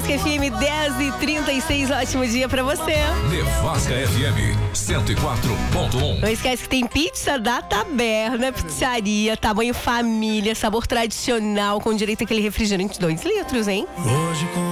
Nevasca FM 10h36, ótimo dia pra você. Nevasca FM 104.1. Não esquece que tem pizza da Taberna, pizzaria, tamanho família, sabor tradicional, com direito àquele refrigerante 2 litros, hein? Hoje